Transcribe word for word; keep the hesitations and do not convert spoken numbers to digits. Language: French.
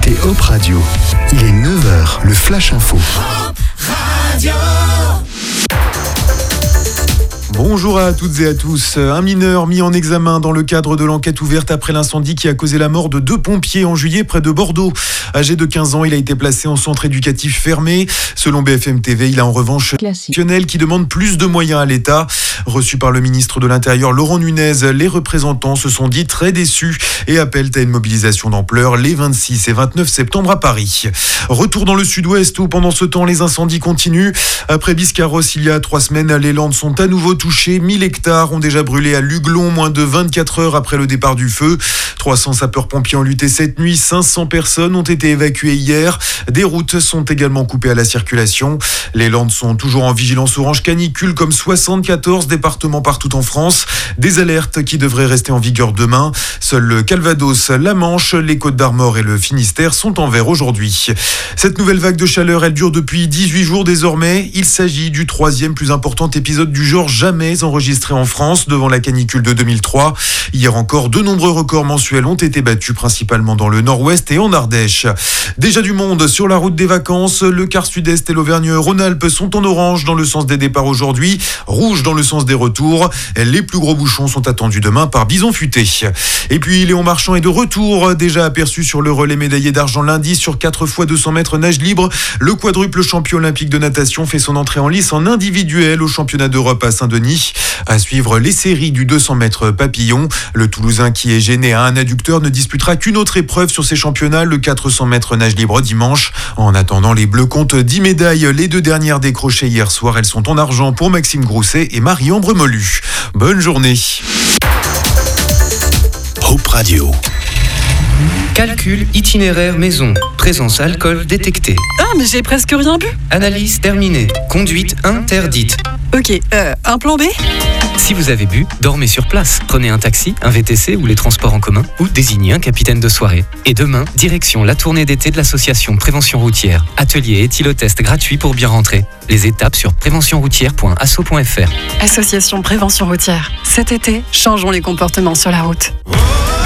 écoutez Hop Radio. Il est neuf heures, le Flash Info. Hop Radio. Bonjour à toutes et à tous. Un mineur mis en examen dans le cadre de l'enquête ouverte après l'incendie qui a causé la mort de deux pompiers en juillet près de Bordeaux. Âgé de quinze ans, il a été placé en centre éducatif fermé. Selon B F M T V, il a en revanche un qui demande plus de moyens à l'État. Reçu par le ministre de l'Intérieur Laurent Nunez, les représentants se sont dit très déçus et appellent à une mobilisation d'ampleur les vingt-six et vingt-neuf septembre à Paris. Retour dans le sud-ouest où pendant ce temps les incendies continuent. Après Biscarrosse il y a trois semaines, les Landes sont à nouveau touchées. mille hectares ont déjà brûlé à Luglon, moins de vingt-quatre heures après le départ du feu. trois cents sapeurs-pompiers ont lutté cette nuit, cinq cents personnes ont été évacuées hier. Des routes sont également coupées à la circulation. Les Landes sont toujours en vigilance orange canicule comme soixante-quatorze départements partout en France. Des alertes qui devraient rester en vigueur demain. Seuls le Calvados, la Manche, les Côtes-d'Armor et le Finistère sont en vert aujourd'hui. Cette nouvelle vague de chaleur, elle dure depuis dix-huit jours désormais. Il s'agit du troisième plus important épisode du genre jamais enregistré en France devant la canicule de deux mille trois. Hier encore, de nombreux records mensuels ont été battus, principalement dans le nord-ouest et en Ardèche. Déjà du monde sur la route des vacances. Le quart sud-est et l'Auvergne-Rhône-Alpes sont en orange dans le sens des départs aujourd'hui, rouge dans le sens des retours. Les plus gros bouchons sont attendus demain par Bison Futé. Et puis Léon Marchand est de retour, déjà aperçu sur le relais médaillé d'argent lundi sur quatre fois deux cents mètres nage libre. Le quadruple champion olympique de natation fait son entrée en lice en individuel au championnat d'Europe à Saint-Denis. À suivre les séries du deux cents mètres papillon. Le Toulousain qui est gêné à un adducteur ne disputera qu'une autre épreuve sur ces championnats, le quatre cents mètres nage libre dimanche. En attendant, les Bleus comptent dix médailles. Les deux dernières décrochées hier soir, elles sont en argent pour Maxime Grousset et Marie-Ambre Molu. Bonne journée. Hop Radio. Calcul itinéraire maison. Présence alcool détectée. Ah, mais j'ai presque rien bu. Analyse terminée. Conduite interdite. Ok, euh, un plan B ? Si vous avez bu, dormez sur place. Prenez un taxi, un V T C ou les transports en commun ou désignez un capitaine de soirée. Et demain, direction la tournée d'été de l'association Prévention Routière. Atelier éthylotest gratuit pour bien rentrer. Les étapes sur prévention routière point asso point f r. Association Prévention Routière. Cet été, changeons les comportements sur la route.